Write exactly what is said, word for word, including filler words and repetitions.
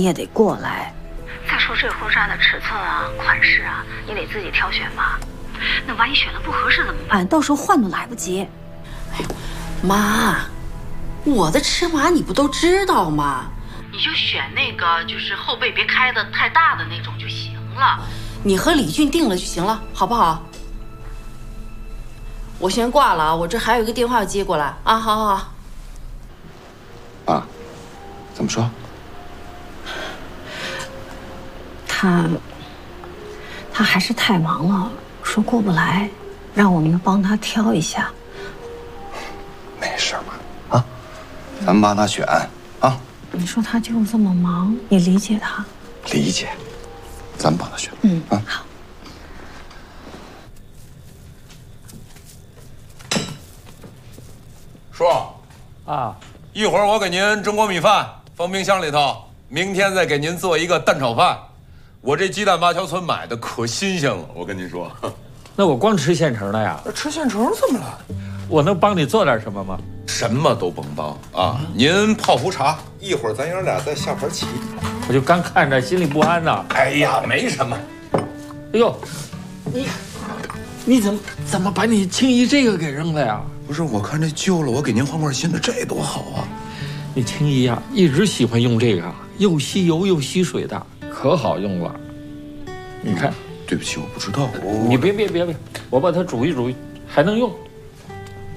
你也得过来。 再说这婚纱的尺寸啊、款式啊，你得自己挑选吧。那万一选的不合适怎么办？ 到时候换都来不及。 哎呀，妈，我的尺码你不都知道吗？ 你就选那个，就是后背别开的太大的那种就行了。 你和李俊定了就行了，好不好？我先挂了啊，我这还有一个电话要接过来啊！好好好。 啊，怎么说？ 他他还是太忙了，说过不来，让我们帮他挑一下。 没事嘛，啊，咱们帮他选啊。 你说他就这么忙，你理解他？ 理解，咱们帮他选。 嗯啊， 好。 叔， 啊， 一会儿我给您蒸锅米饭，放冰箱里头。明天再给您做一个蛋炒饭。我这鸡蛋八桥村买的可新鲜了，我跟您说。 那我光吃现成的呀？ 吃现成怎么了？ 我能帮你做点什么吗？ 什么都甭帮啊！您泡壶茶，一会儿咱爷俩再下盘棋。 我就刚看着心里不安呢。 哎呀，没什么。 哎呦，你你怎么怎么把你青衣这个给扔了呀？ 不是，我看这旧了，我给您换块新的，这多好啊！ 你青衣呀，一直喜欢用这个，又吸油又吸水的，可好用了。你看， 对不起，我不知道。 你别别别别，我把它煮一煮，还能用。